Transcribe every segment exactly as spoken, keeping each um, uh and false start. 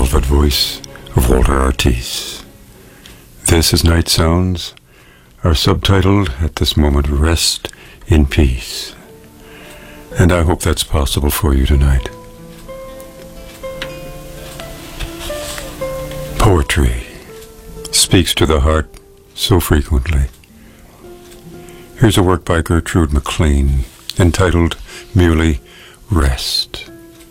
velvet voice of Walter Ortiz. This is Night Sounds, are subtitled at this moment, Rest in Peace. And I hope that's possible for you tonight. Poetry speaks to the heart so frequently. Here's a work by Gertrude McLean entitled merely Rest.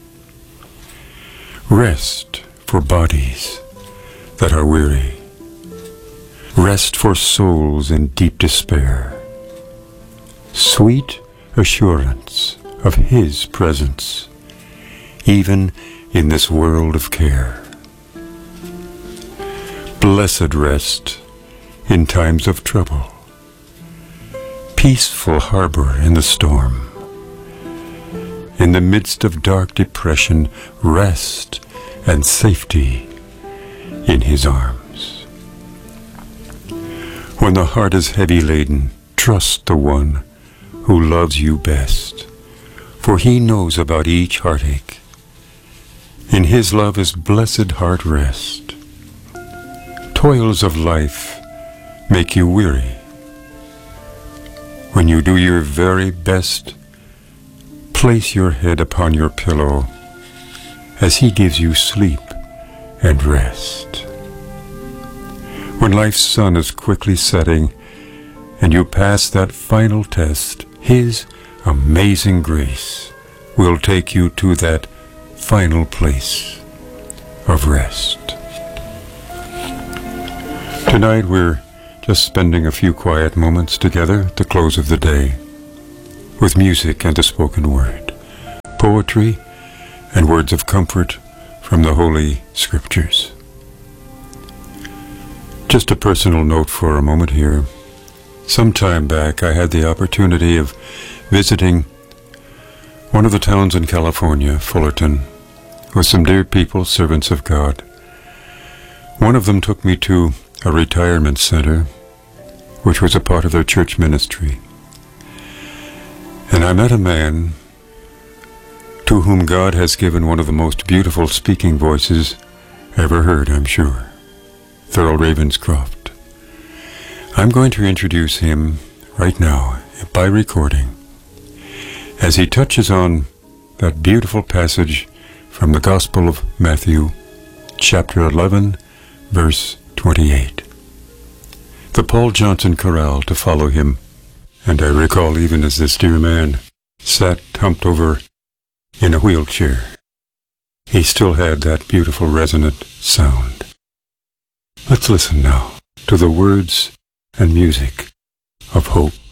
Rest for bodies that are weary. Rest for souls in deep despair. Sweet assurance of His presence, even in this world of care. Blessed rest in times of trouble. Peaceful harbor in the storm. In the midst of dark depression, rest and safety in His arms. When the heart is heavy laden, trust the one who loves you best, for He knows about each heartache. In His love is blessed heart rest. Toils of life make you weary. When you do your very best, place your head upon your pillow as He gives you sleep and rest. When life's sun is quickly setting and you pass that final test, His amazing grace will take you to that final place of rest. Tonight we're just spending a few quiet moments together at the close of the day with music and the spoken word, poetry and words of comfort from the Holy Scriptures. Just a personal note for a moment here. Some time back I had the opportunity of visiting one of the towns in California, Fullerton, with some dear people, servants of God. One of them took me to a retirement center, which was a part of their church ministry. And I met a man to whom God has given one of the most beautiful speaking voices ever heard, I'm sure, Thurl Ravenscroft. I'm going to introduce him right now by recording as he touches on that beautiful passage from the Gospel of Matthew, chapter eleven, verse twenty-eight. The Paul Johnson chorale to follow him, and I recall even as this dear man sat humped over in a wheelchair, he still had that beautiful resonant sound. Let's listen now to the words and music of hope.